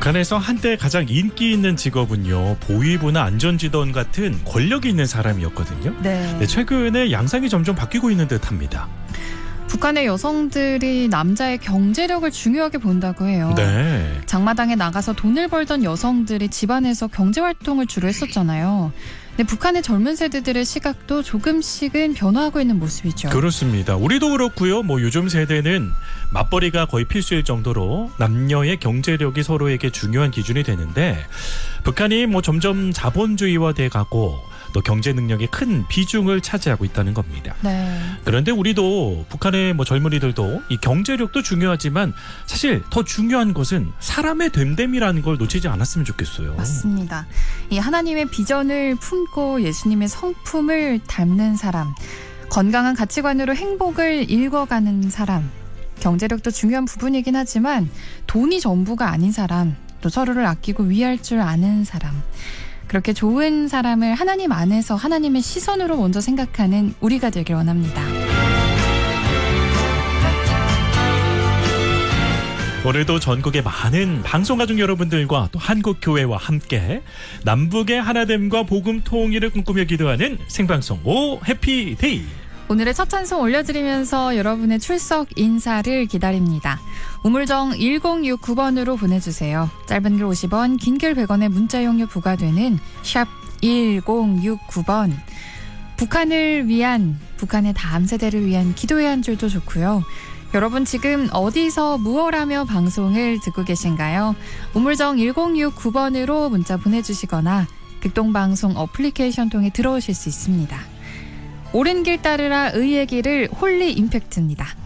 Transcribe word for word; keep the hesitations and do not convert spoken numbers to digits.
북한에서 한때 가장 인기 있는 직업은요, 보위부나 안전지도원 같은 권력이 있는 사람이었거든요. 네. 네, 최근에 양상이 점점 바뀌고 있는 듯합니다. 북한의 여성들이 남자의 경제력을 중요하게 본다고 해요. 네. 장마당에 나가서 돈을 벌던 여성들이 집안에서 경제활동을 주로 했었잖아요. 근데 북한의 젊은 세대들의 시각도 조금씩은 변화하고 있는 모습이죠. 그렇습니다. 우리도 그렇고요. 뭐 요즘 세대는 맞벌이가 거의 필수일 정도로 남녀의 경제력이 서로에게 중요한 기준이 되는데, 북한이 뭐 점점 자본주의화돼 가고 또 경제 능력이 큰 비중을 차지하고 있다는 겁니다. 네. 그런데 우리도, 북한의 뭐 젊은이들도 이 경제력도 중요하지만 사실 더 중요한 것은 사람의 됨됨이라는 걸 놓치지 않았으면 좋겠어요. 맞습니다. 이 하나님의 비전을 품고 예수님의 성품을 닮는 사람, 건강한 가치관으로 행복을 읽어가는 사람, 경제력도 중요한 부분이긴 하지만 돈이 전부가 아닌 사람, 또 서로를 아끼고 위할 줄 아는 사람, 그렇게 좋은 사람을 하나님 안에서 하나님의 시선으로 먼저 생각하는 우리가 되길 원합니다. 오늘도 전국의 많은 방송가족 여러분들과 또 한국교회와 함께 남북의 하나됨과 복음 통일을 꿈꾸며 기도하는 생방송 오 해피데이. 오늘의 첫 찬송 올려드리면서 여러분의 출석 인사를 기다립니다. 우물정 일공육구 번으로 보내주세요. 짧은 글 오십 원, 긴 글 백 원의 문자 이용료 부과되는 샵 일공육구 번. 북한을 위한, 북한의 다음 세대를 위한 기도의 한 줄도 좋고요. 여러분 지금 어디서 무엇 하며 방송을 듣고 계신가요? 우물정 일공육구 번으로 문자 보내주시거나 극동방송 어플리케이션 통해 들어오실 수 있습니다. 옳은 길 따르라 의의 길을 홀리 임팩트입니다.